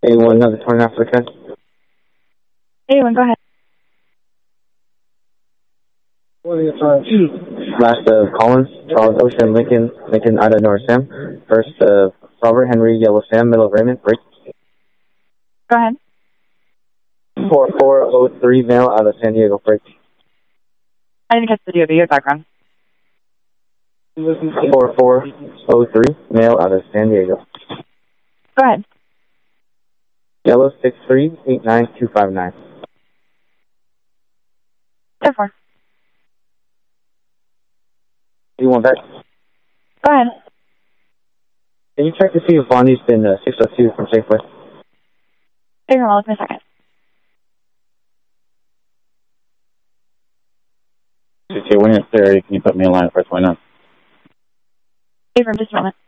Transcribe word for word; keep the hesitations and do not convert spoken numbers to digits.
A one, another Torn Africa. A one, go ahead. Last of Collins, Charles Ocean, Lincoln, Lincoln, Ida, North Sam. First of Robert Henry, Yellow Sam, Middle of Raymond, break. Go ahead. four four oh three, male, out of San Diego, break. I didn't catch the D O B, your background. four four oh three, male, out of San Diego. Go ahead. Yellow six three eight nine two five nine. ten four. Do you want that? Go ahead. Can you check to see if Bonnie's been uh, six oh two from Safeway? Figure I'll look in a second. Okay, when it's there, can you put me in line first? Why not? Abram, just a moment.